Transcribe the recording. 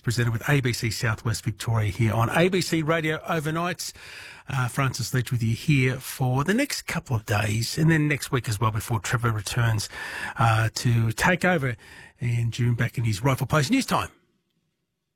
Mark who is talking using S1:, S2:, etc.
S1: presented with ABC Southwest Victoria here on ABC Radio Overnights. Francis Leach with you here for the next couple of days and then next week as well before Trevor returns to take over in June back in his rightful place. News time.